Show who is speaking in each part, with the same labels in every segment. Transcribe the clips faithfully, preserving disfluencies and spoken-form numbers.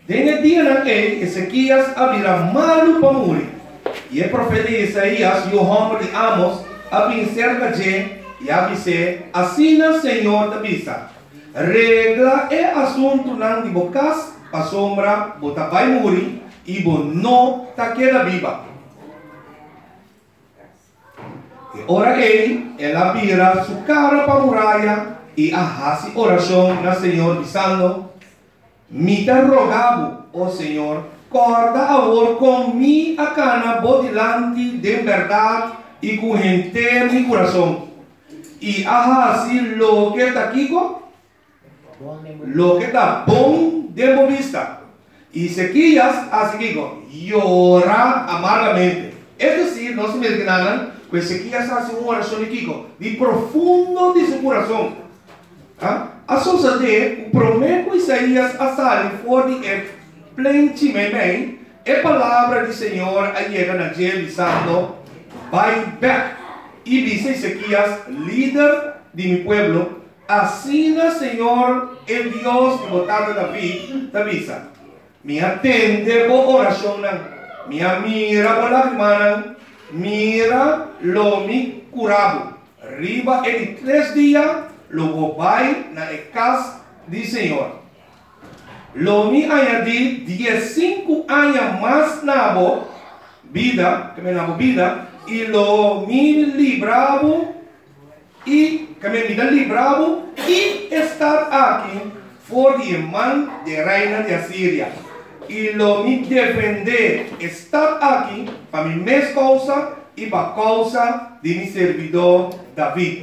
Speaker 1: En el día en que Ezequías abrirá malo para morir. Y el profeta Isaías y el hombre de Amos abren cerca de y avise, así el Señor te avisa. Regla el asunto nan de bocas pa sombra, bota vai morir y bo no ta queda viva. Y ahora él, él abrirá su cara para muralla y hace oración al Señor diciendo, me te rogabo, oh Señor, corda ahora con mi acana delante de verdad y con gente mi corazón. Y así lo que está aquí, lo que está bon de vista. Y Ezequías así digo, llora amargamente. Es decir, no se me entiendan, pues Ezequías hace una oración de Kiko, de profundo de su corazón. ¿Ah? A sosa de, o prometo Isaías a sair fora de el plenamente, a palavra do Senhor a llega na dia dizendo, vai back. Y dice Ezequías, líder de mi pueblo, así el Señor, el Dios que votado David, te avisa. Me atende por oración, me mira por la hermana, mira lo mi curado. Arriba en tres días, lo vai na casa del Señor. Lo mi añadí dieciséis años más na vida, que me na vida, y lo mi librado y que me vida librado y estar aquí por el man de reina de Asiria y lo mi defender estar aquí para mi mes causa y para causa de mi servidor David.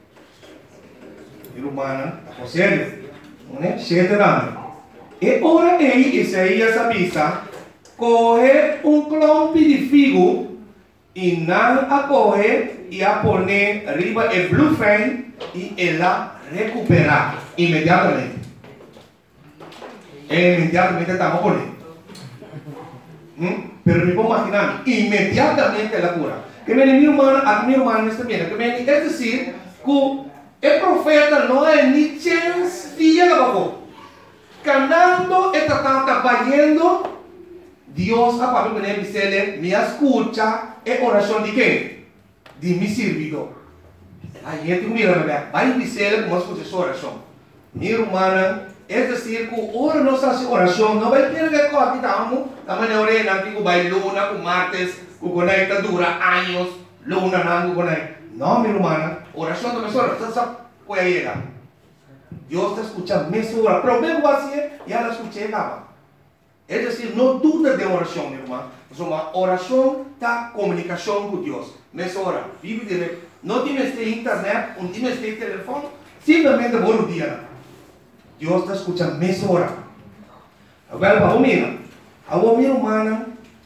Speaker 1: Y humana, a serio, ¿no? Siete años. Y ahora él, Isaías avisa, coge un clompe de figo y nan a coger y a poner arriba el blue frame y él la recupera inmediatamente. Inmediatamente estamos poniendo. ¿Mm? Pero me puedo imaginar, inmediatamente la cura. Que me mi hermano, a mi hermano está bien. Que me, es decir, que el profeta no hay ni chance de abajo. Canando está trabajando. Dios a Pablo me dice, me escucha en oración de qué? De mi servidor. Ahí gente mira, va a decirle cómo escucha su oración. Mi hermana, es decir, que ahora no se hace oración, no va a tener que cortar, la manera de que va a luna, con martes, que conecta dura años, luna, nango, conecta. No, mi hermana, oración de mesura, usted puede llegar. Dios te escucha mesura, pero me voy a decir, ya la escuché, llegaba. Es decir, no duda de oración, mi hermano. Es una oración da comunicación con Dios. Nessa hora, vive directo. No tienes este internet, no tienes este teléfono, simplemente buen día. Dios te escucha nessa hora. Agora, vamos mirar. Agora, mi hermana,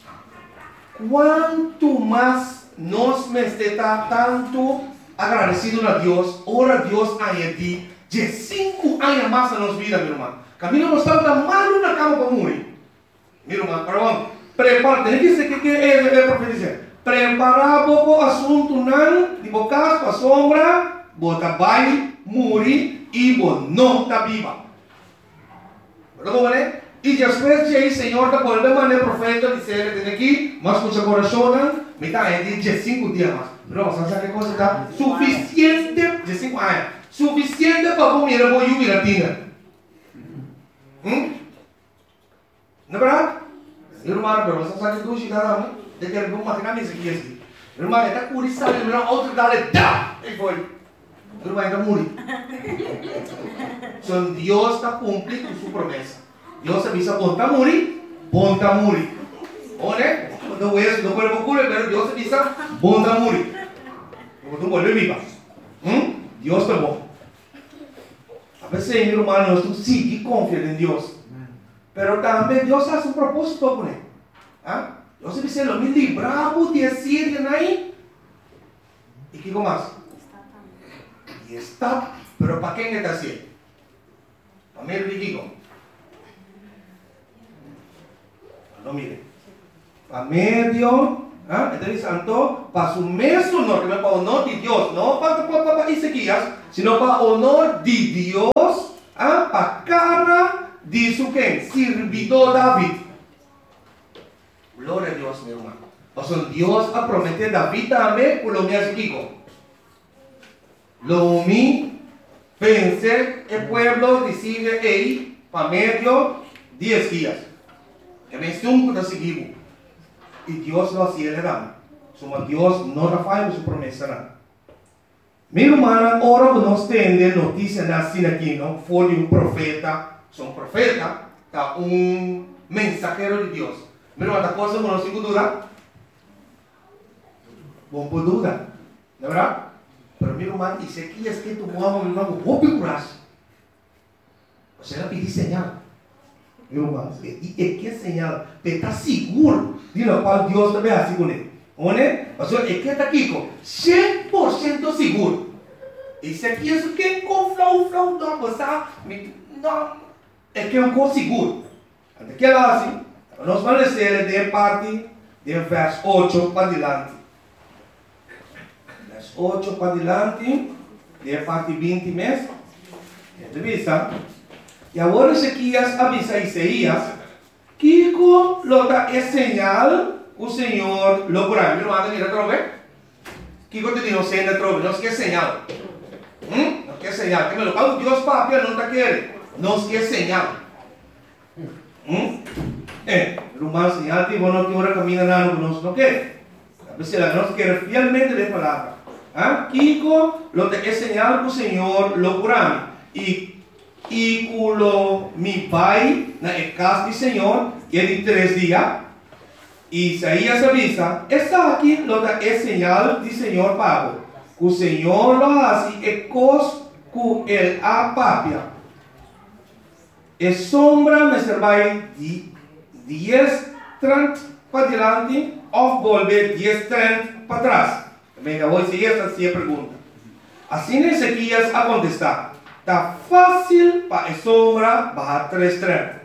Speaker 1: quanto más nos me está tanto agradecido a Dios, ora Dios añadí de cinco años más en nuestra vida, mi hermano. Camino no está tan mal en la cama para morir. Mi hermano, pero vamos, prepara, tem que ser que é o profeta dizer, preparar o assunto não, de bocas para sombra, bota vai morir e bo não está viva. ¿Verdad, né? E depois de aí, Senhor, está por el maneira profeta dizer, tem aqui, mas com seu coração, me está aí de cinco dias mais. Pero vamos a saber que coisa está suficiente de cinco anos, suficiente para comer a boa e latina. Hum? Não é verdade? Irmão, pero você sabe que hoje cada um de que ele vai matar isso aqui assim. Irmão, ele está por isso sabe, irmão, outro dá-lhe dá, e foi. Irmão, ele está morrendo. Então Deus está cumprindo sua promessa. Deus avisa, bom está morrer, bom está morrer. Olha, não é, não é loucura, mas Deus avisa, bom está morrer. Como tu pode viver. Hum? Deus está bom. A veces, mi hermano, tú sí que confías en Dios. Pero también Dios hace un propósito con él. ¿Ah? Dios dice, lo mismo libramos de Asiria ahí. ¿Y qué más? Y está. Pero ¿para quién está así? Para mí el digo. No mire. Para medio. ¿Ah? Entonces santo, para su mesmo honor, que no es para honor de Dios, no para, para, para Ezequías, sino para honor de Dios, ¿ah? Para cara dice que sirvió David. Gloria a Dios, mi hermano. O sea, Dios ha prometido a David también, por lo mío es Kiko. Lo mi pensé, el pueblo decide ahí, para medio, diez días. Que me estuvo de seguir. Y Dios lo hacía le da. Somos Dios no rafael su promesa. Mi hermana, ahora que nos tiene noticia así aquí, ¿no? Fue de un profeta, son profeta, está un mensajero de Dios. Mi hermana, ¿la cosa no sigo duda? Bom por duda, ¿de verdad? Pero mi hermano, dice que es que tu mamá, mi hermano, vos picuras. O sea, le pedí señal. Mi hermano, ¿y qué señal? Te está seguro de lo cual Dios te ve así con él. ¿One? O sea, es que está aquí con cem por ciento seguro. Y si aquí es que con flow, flow, no, pues no, es que es un co seguro. Antes que ela assim, nós vamos ler de parte de verso ocho para adelante. Verso ocho para adelante, de parte veinte mesmo. Entrevista. E agora Ezequias avisa a Isaías que com lota é señal o Senhor lo curará. Meu irmão, mira outra vez. Que quando te digo senda outra vez, não quer señal. Hum? Não quer señal. Que me lo fala Deus papel não tá querendo. Não quer señal. Hum? Eh, irmão, señal que bueno que ahora camina nada conosco, não quer. A veces la nos quer fielmente de palavra. Ah? Kiko lo te é señal que o Senhor lo curará. E E culo mi pai na casa do Senhor, que é de três dias, Isaías avisa, está aqui lo da é señal do Senhor Pablo, que o Senhor lo hace e cos que el apapia. E sombra me servai de diez treinta para diante, ou volver diez treinta para trás. Venga, hoje se esta se pergunta. Assim Ezequias a contestar. Está fácil para a sombra bajar três treinta.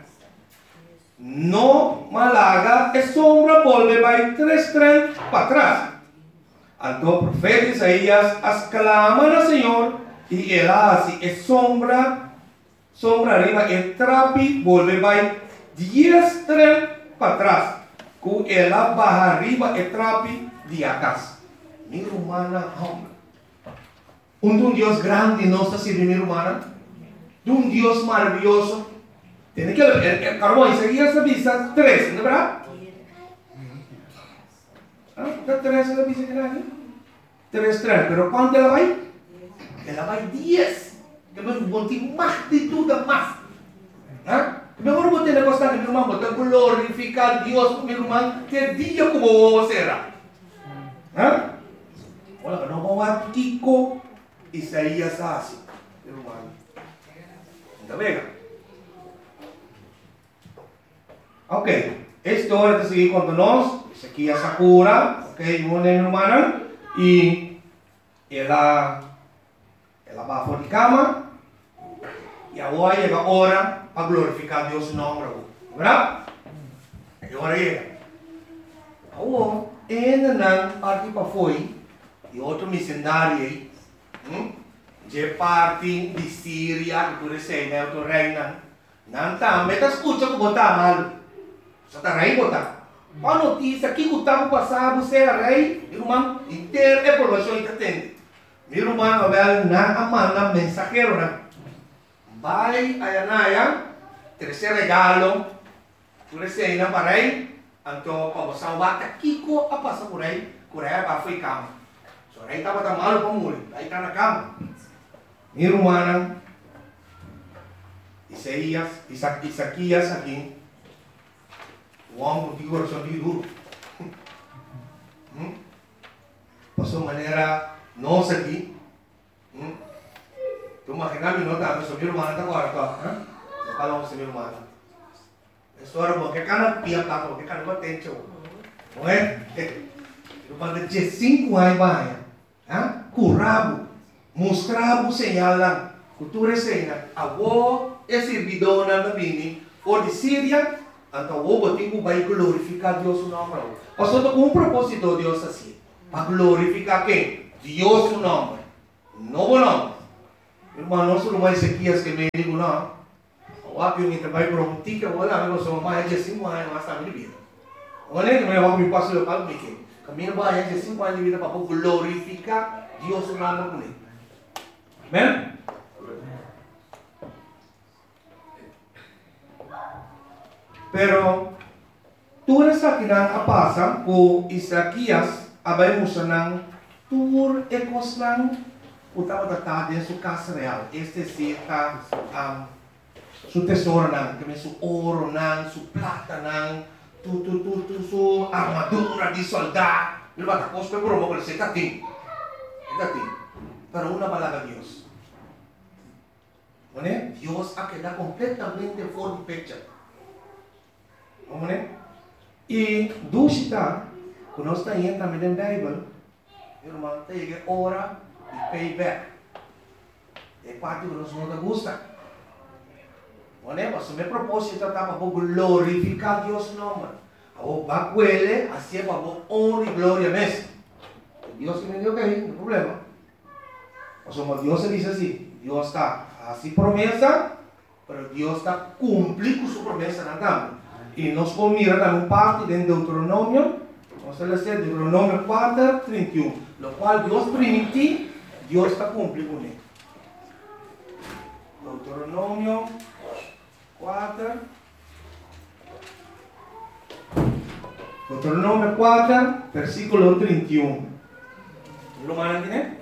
Speaker 1: No malaga, a sombra volve vai três treinta para trás. Então o profeta Isaías as clama ao Senhor e ele assim, a sombra, sombra arriba, e trapi volve vai dez treinta para trás. Com ela baja arriba e trapi de atrás. Minha humana, homem. Um de um Deus grande nossa sirve humana, de um Deus maravilhoso. Tem que ver, carbono, Isaías avisa três, não é verdade? Ah, está três ela avisa que não é? Três, três, pero quanto ela vai? Ela vai dez. Que me botar mais de tudo, mais. Ah? Que me vou botar negócio que meu irmão, botar glorificar Deus, meu irmão, que dia como você será. Ah? Olha, não vamos a Kiko. Isaías assim, meu irmão. Está bem? Ok, esta hora de seguir com nós, Ezequias Sakura, ok, meu irmão, e ela, ela vai fora de cama, e agora chega a hora para glorificar Deus no nome, verdade? E agora chega. Agora, ainda não parte para foi, e outro missionário aí, de parte de Síria, que tu recebe, né, o reina. Não tá, mas tá escuta que botar mal. Só tá rei botar. A notícia que o tempo passado você é rei, irmão, inteiro é informação que atende. Meu irmão, Abel, na manda mensageiro, né? Vai a Anaya, terceiro regalo, tu recebe na para rei, então para você bata Kiko a passar por aí, por aí para ficar. So, rei estava tão malo para morrer, aí está na cama. Minha irmã, Isaías, Isaquias aqui, o homem que coração de duro. Hum? Passou maneira nossa aqui. Hum? Tu imagina me nota, mas minha irmã está agora, tá? Eu falo com minha irmã. A história boa, que cara pia plata, que cara não tem teu. Não é? Eu falo de cinco anos vai, ah? Curabo, mostrava o sinal lá, cultura cena, avô é servidor na bini, ou de Síria. Então, o botigo vai glorificar Deus no nome. Pastor, com um propósito Deus assim, para glorificar quem? Deus no nome, novo nome. Irmão, não sou mais Ezequias que me digo não. Waktu yung itabay berhenti ke wala ako sa mga aja cinco anos mas kami vida. Olha que meu amigo passou para mim que caminho vai aja cinco anos de vida para glorificar Deus o nome com ele. Amen? Pero tuwa sa kinang apasa ko Isaías abay mo siya ng tur ekos lang utama tatade su casa real. Este sita um, su tesoro nang, kami su oro nang, su plata nang, tu tu tu tu su armadura di soldado. Diba tapos pe bro mo kasi tating. Tating. Pero una balaga Dios. ¿Vale? Dios ha quedado completamente fuera de fecha. ¿Vale? Y dusita, cuando está ahí también en la Bible, hermano, te llega hora de payback. Es parte que nos no te gusta. ¿Vale? Pues mi propósito está para glorificar a Dios nombre. O va a cuele, así es para honra y gloria mes. Dios me dio que hay, no hay problema. O sea, como Dios se dice así, Dios está así promesa, pero Dios está cumpliendo su promesa en la cambio. Y nos mira en un parte de Deuteronomio, vamos a leer Deuteronomio cuatro, treinta y uno, lo cual Dios permitió, Dios está cumpliendo con él. Deuteronomio cuatro, Deuteronomio cuatro, versículo treinta y uno. ¿Lo van tiene?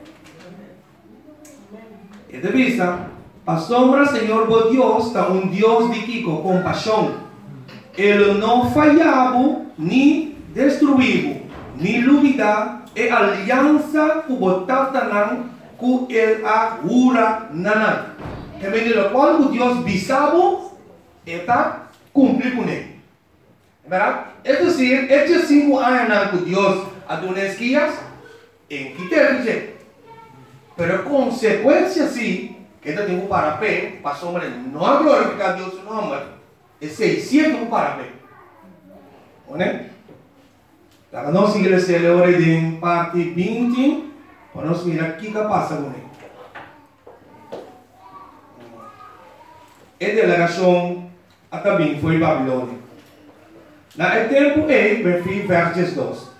Speaker 1: Y de vista, asombra Señor vos Dios, está un Dios de Kiko, compasión. Él no fallaba ni destruivo, ni lubida e alianza kubotatanan ku el ahura nanan. Que viene lo cual Dios visabo está cumplir con él. ¿Verdad? Es decir, estos cinco años que Dios a unas guías en quitarse. Pero consecuencia sí, que este tiempo para pe, pasó hombre, no a glorificar a Dios su nombre. Es seiscientos para ver. ¿Vale? La que nos sigue se le ore de parte veinte, vamos a mirar qué pasa con él. Esta delegación también fue Babilonia. En el tiempo E, versos dos.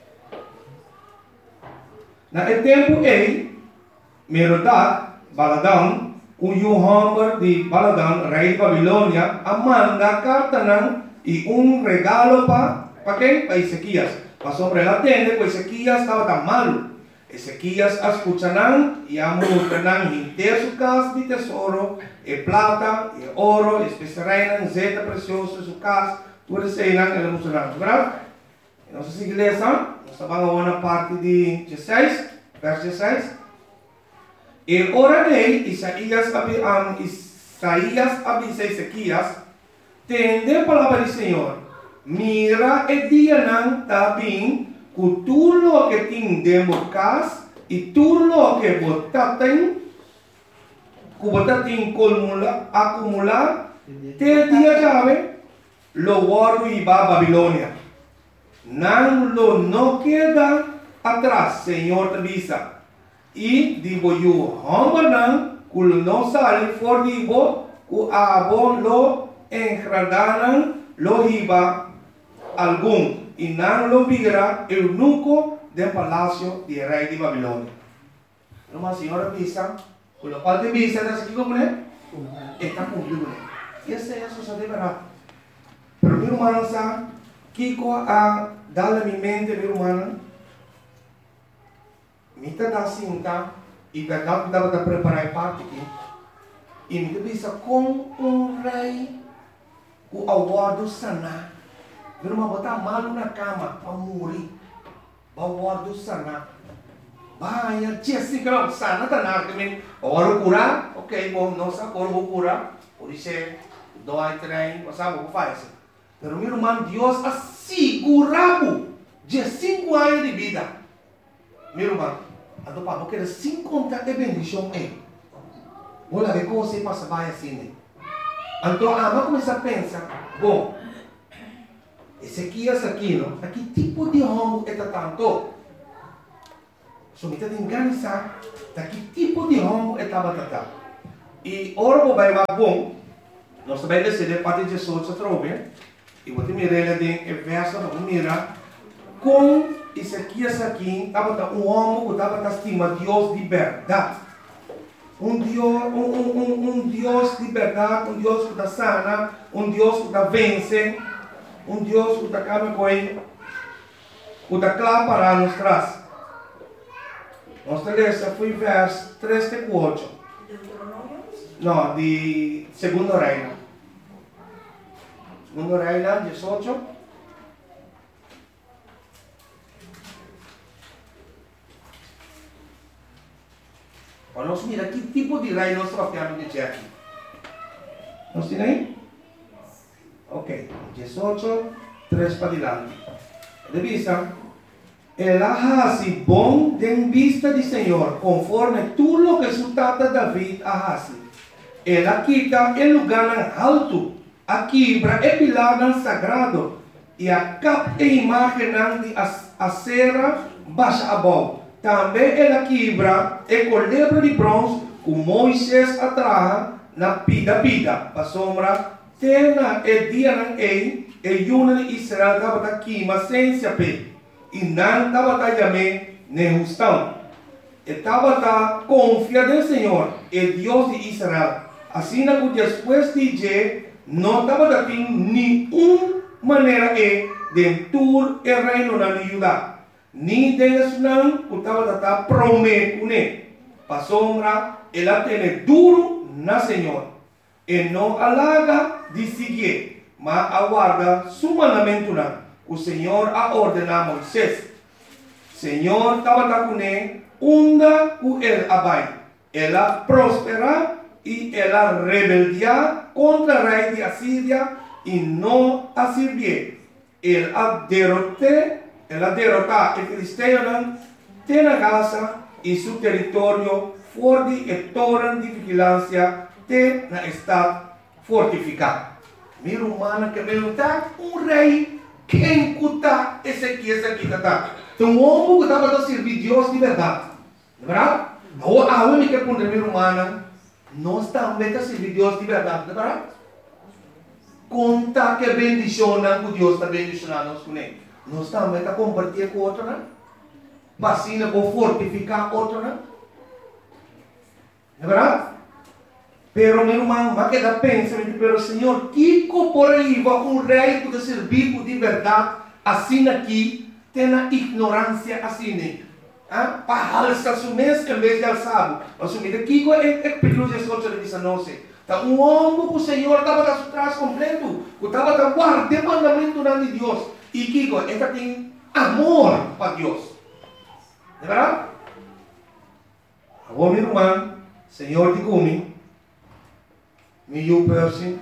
Speaker 1: En el tiempo E, Merodach, Baladan, cuyo hombre de Baladan, rey de Babilonia, manda carta y un regalo para ¿pa qué? Para Ezequías. Para sobre la tienda, pues Ezequías estaba tan malo. Ezequías escucharán y amurtarán inter su casa de tesoro, y plata, y oro, y especiarán, zeta precioso en su casa, tú desearán el mostrarán. ¿Verdad? Entonces, iglesia, nos vamos a una parte de dieciséis, verso dieciséis. E ora lei, Isaías, um, Isaías avisa Ezequías, tende a palavra do Senhor, mira e dianan também, que tudo lo que tem democas, e tudo lo que botatem, que botatem acumular, te dia chave, lo guardo e va a Babilônia. Não lo no queda atrás, Senhor te avisa. Y digo yo, hombre, que no sale for digo, que abo lo engradaran, lo iba algún, y no lo viera eunuco del palacio del rey de Babilonia. No más, señora Pisa, con lo cual te visa, ¿estás aquí con él? Está cumplido. Y ese eso se debe verdad. Pero mi hermano, Kiko a darle a mi mente, mi hermano, Mita da cinta e verdade dava para preparar parte aqui. E me bisa com um rei o aguardo sanar. Viu uma botar malo na cama para morrer. O aguardo sanar. Vai, tia assim que não sana tá nada também. Agora curar, ok, bom, não sabe agora vou curar. Por isso dói trem, não sabe o que faz. Mas meu irmão, Deus assegurava de cinco anos de vida. Meu irmão. Então, para porque sem contar a bendição é. Olha que coisa passa vai assim. Então, a vamos começar a pensar, bom, Ezequias aqui, não? Aqui tipo de homem é tanto. So, me está enganando, aqui tipo de homem é tava tata. E ora vou vai bom, nós também decidimos parte de dezoito trove. E vou te mirar ele em verso, vamos mirar. Com Ezequias aqui, estava um homem que estava estima Deus de verdade. Um Deus, um, um, um, um Deus de verdade, um Deus que está sana, um Deus que está vence, um Deus que está calma com ele, que está claro para nós trás. Nossa letra foi verso três e quatro. Não, de Segundo Reino. Segundo Reino, dezoito. Nós mira que tipo de rei nós tratamos de dizer aqui. Nós temos aí? Ok. dezoito, três para diante. De vista, ela hace bom de vista do Senhor, conforme tudo o que su tata David hace. Ela quita o lugar alto, a quebra e pilar sagrado, e a cap e imagem de acera baixa abaixo. Também ela quebra e colebra de bronze que Moisés atraja na pida pida. Para sombra, tena e dia não é, e yuna de Israel estava aqui, mas sem se ape. E não estava também nem justão. Estava confiado no Senhor, e Deus de Israel. Assim que depois de dizer, não estava tendo nenhuma maneira de tur e reino na Judá. Ni dengas não, que estava prometendo. Para sombra, ela tem duro na Senhor. E não alaga de seguir, mas aguarda su mandamento não. O Senhor a ordena a Moisés. Senhor estava com ele, unda com ele abai. Ela prospera e ela rebeldia contra o rei de Assíria e não a servir. Ele a derrotou. Ela derrotar o filisteu tem a Gaza e seu território forte e torre de vigilância tem na estado fortificado. Minha humana que perguntar um rei quem cuta Ezequias aqui tá. Então um homem que estava a servir Deus de verdade, não é verdade? A homem que pergunta minha humana nós também a servir Deus de verdade, não é verdade? Conta que bendicionam que Deus está bendicionando nós com ele. Nós também está compartilhando com outro, né? Vacina para fortificar outro, né? Não é verdade? Pero, meu irmão, mas que dá pensamento, pero, Senhor, que por aí vai um rei que servir de verdade, assim aqui, tem a ignorância assim, ah? Para alçar su mês em vez de alçar. Mas o meu Kiko é perigoso de soltar de dezenove. Tá um homem que o Senhor estava atrás completo, que estava guardando o mandamento de Deus. E Kiko, esta tem amor para Deus. Não é verdade? Agora, meu irmão, Senhor te come, me eu persi.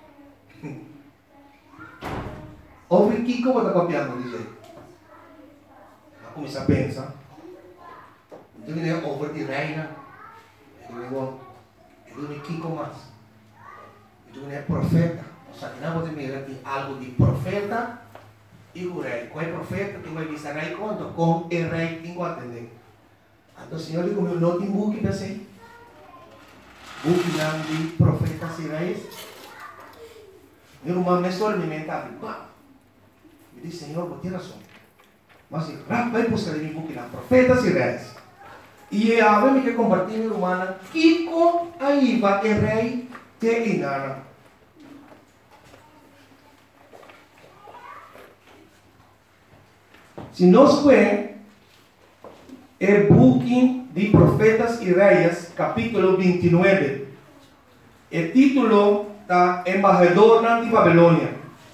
Speaker 1: Ouve Kiko, vai estar copiando, dizer. Eu comecei a pensar. Então, ele é over de reina. Ele é ele é Kiko mais. Então, ele é profeta. Ou seja, não pode mirar de algo de profeta. E o rei, qual é o profeta que vai visitar aí quanto? Com o rei que não atende. Então o Senhor diz, meu não tem buque para ser. Buque não de profetas e reis. Meu irmão me só me mental. Me diz, Senhor, vou ter razão. Mas rápido vai buscar em buque não, profetas e reis. E a vez que compartilhar, meu irmão, Kiko aí vai o rei te engana. Se nós vemos o book de Profetas e Reis, capítulo vinte e nove, o título está Embajador de Babilônia.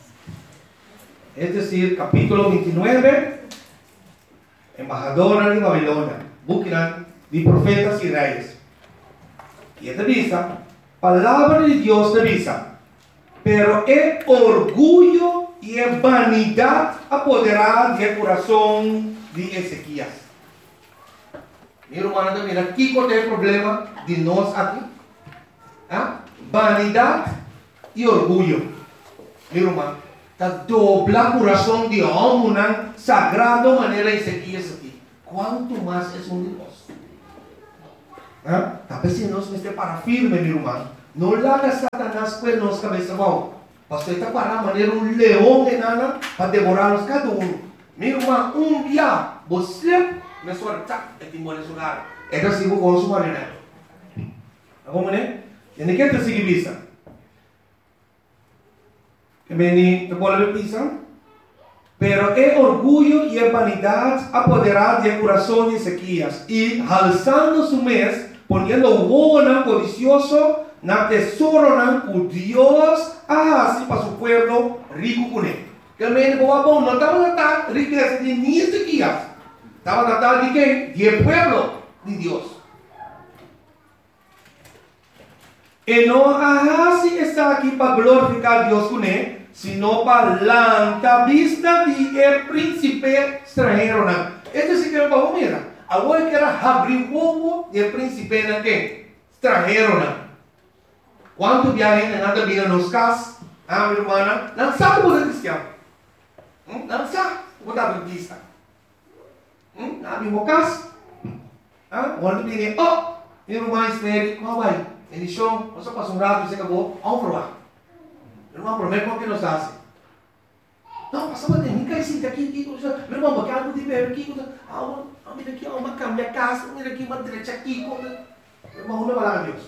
Speaker 1: É decir, capítulo vinte e nove, Embajador de Babilônia, book de Profetas e Reis. E esta diz, palavra de Deus te diz, pero é orgulho e a vanidade apoderada do coração de Ezequias. Meu irmão, mira, aqui qual é o problema de nós aqui? Ah? Vanidade e orgulho. Meu irmão, está dobla o coração de homem, sagrado maneira Ezequias aqui. Quanto mais é um de nós? Ah? Talvez se nós não esteja para firme, meu irmão, No larga Satanás pues nos cabeza, wow. Pastor está para maneira um leão enana para devorar-nos cada um. Meu irmão, um dia você me sorta e te mora lugar. É assim que eu gosto de maneira. Agora, né? E nem quer te seguir vista. Que me te pode ver vista? Pero é orgulho e é vanidade apoderar de coração de Ezequias e alçando su mês, poniendo o codicioso na tesouro na o Deus assim para su pueblo rico com ele. Que me boa bom, não estava tratando riqueza de nem Ezequias, estava tratando de quem? De pueblo de Deus. E não assim está aqui para glorificar Deus com ele, sino para la vista de el príncipe extranjero. Este sí que me va a mirar. Agora que era abrir o ovo del príncipe na que extranjero. Quanto viajem nada vida nos cas, ah, minha irmã, não sabe o que é cristiano. Não sabe o que é adventista. Não abri o cas, ah, quando viene, oh, minha irmã espere, como vai? Ele show, você passa um rato e você acabou, vamos provar. Irmão, prometo como que nos hace. Não, passava de mim, cai sim, aqui, aqui, meu irmão, porque algo de ver aqui, ah, mira aqui, uma cama, minha casa, mira aqui, uma direita aqui, meu irmão, não vai lá, Deus.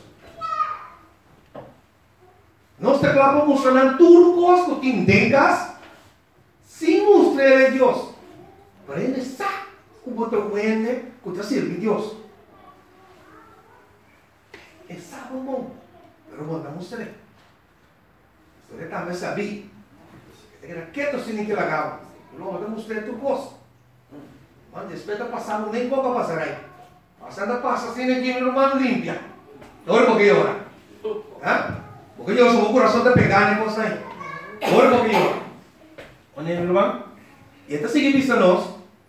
Speaker 1: Nós te clavamos mostrando turcos que tindengas, sem mostrar a Deus. Para ele sabe como te wende, como te sirve Deus. É sabe bom, pero bom, não mostrei. Você também sabia. Era quieto sem que lagava. Não, eu mostrei tu gosto. Mas depois de passar, nem como passar aí. Passando passa assim que meu irmão limpia. Olha porque ora. Hã? Porque eu sou o coração de pegar nem coisa aí. Olha porque ora. Olha meu irmão. E esta sigue vista nós.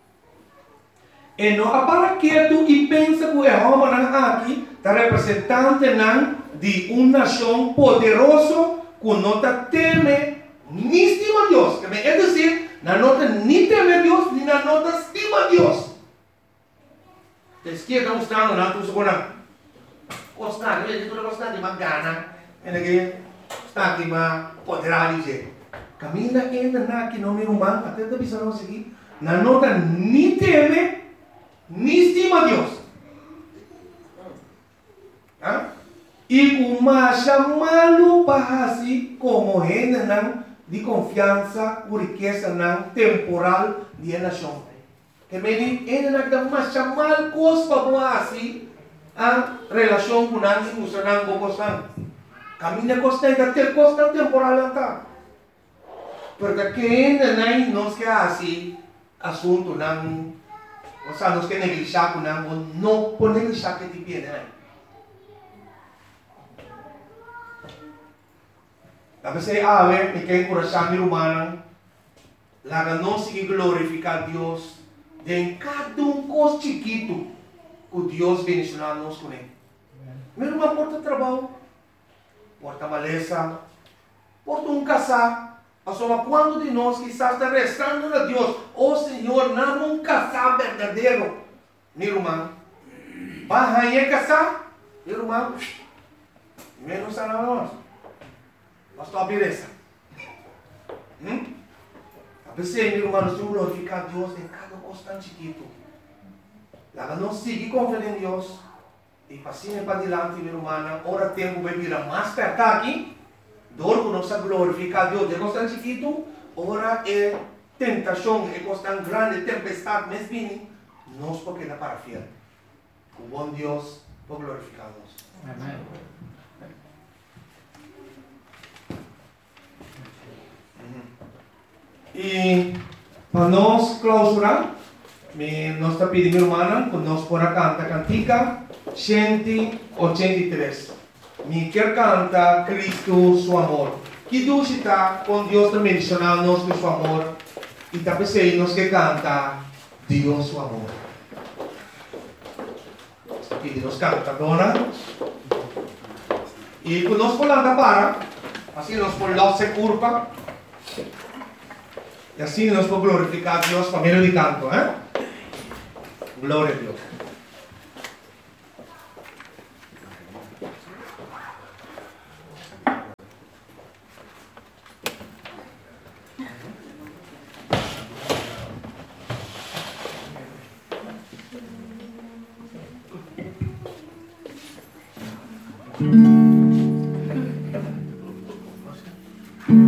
Speaker 1: E não para quieto e pensa que é Roma aqui, está representante de uma nação poderosa que não teme ni estima a Deus. É dizer, não nem teme a Deus, nem não estima a Deus. A esquerda está mostrando, não estou segurando. Gostar, eu estou gostando de uma gana. Está aqui, mas poderá dizer. Camila ainda aqui no meu humano, até a visão não seguir. Não nota nem teme, nem estima a Deus. Hã? E uma chamá-lo para si como gente de confiança, por riqueza temporal de nação. Que me diz, ainda não dá chamar coisa para assim a relação com a indústria não gostam. Caminha costa ter costa temporal tá. Porque que ainda não nos quer assim assunto não, ou seja, nos quer negligenciar com não, não pode negligenciar que te viene aí. Tapi saya awe, mikir coração humano, lá não se glorificar Deus, de cada um coisa chiquito, que Deus bendicionar nos com ele. Mesmo uma porta de trabalho, porta maleza, porta um casar, só quando de nós que está restando a Deus, oh Senhor, não um casar verdadeiro, meu irmão, vai aí casar, meu irmão, menos a nós. Pastor Abireza. Hum? A pessoa, meu irmão, nós temos que glorificar Deus em cada coisa chiquito. Lá não siga confiando em Deus. E passinho para adiante, meu irmão, ora tempo vai virar mais perto aqui. Dor que nós glorificar Deus de coisa chiquito, ora é tentação, é coisa grande, tempestade, mas vem, nós porque dá para fiel. O bom Deus por glorificar-nos. Amém. E para nós clausurar, nós está pedindo, irmã, que nós por cantar cantica cento e oitenta e três. Me quer cantar Cristo, seu amor. Que Deus está com Deus também mencionando-nos com seu amor. E também sei nós que canta Deus, seu amor. Aqui nós canta, dona. E quando nós falamos para, assim nós falamos se curva. E assim nós podemos glorificar a Deus por meio de canto, eh? Glória a Deus. Amén.